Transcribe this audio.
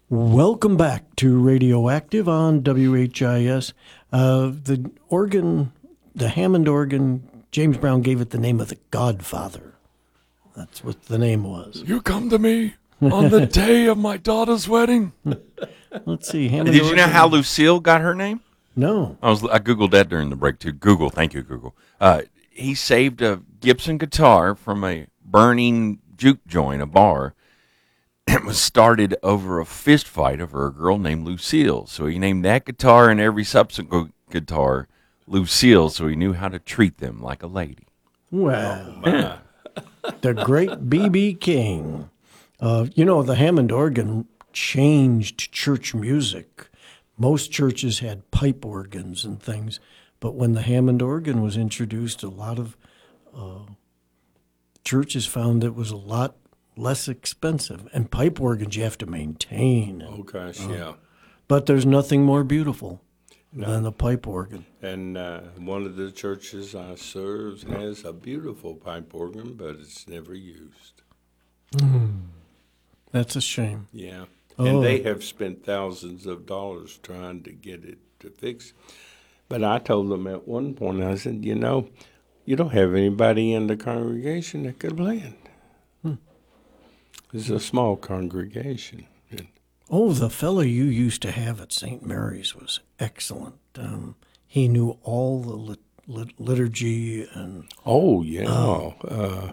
Welcome back to Radioactive on WHIS. The Hammond organ, James Brown gave it the name of the Godfather. That's what the name was. You come to me on the day of my daughter's wedding. Let's see. Hammond Did you know organ. how Lucille got her name? No. I Googled that during the break too. Google, thank you, Google. He saved a Gibson guitar from a burning juke joint, a bar. It was started over a fist fight over a girl named Lucille. So he named that guitar and every subsequent guitar Lucille, so he knew how to treat them like a lady. Well, the great B.B. King. The Hammond organ changed church music. Most churches had pipe organs and things, but when the Hammond organ was introduced, a lot of churches found it was a lot less expensive. And pipe organs you have to maintain. Oh, gosh, yeah. But there's nothing more beautiful than a pipe organ. And one of the churches I serve has a beautiful pipe organ, but it's never used. That's a shame. Yeah. Oh. And they have spent thousands of dollars trying to get it to fix. But I told them at one point, I said, you don't have anybody in the congregation that could play it. It's a small congregation. Oh, the fellow you used to have at St. Mary's was excellent. He knew all the liturgy and Oh, yeah.